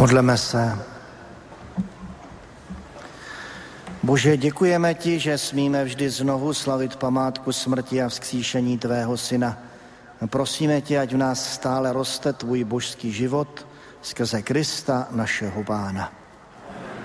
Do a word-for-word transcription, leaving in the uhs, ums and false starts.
Modleme se. Bože, děkujeme ti, že smíme vždy znovu slavit památku smrti a vzkříšení tvého syna. Prosíme tě, ať v nás stále roste tvůj božský život skrze Krista, našeho Pána.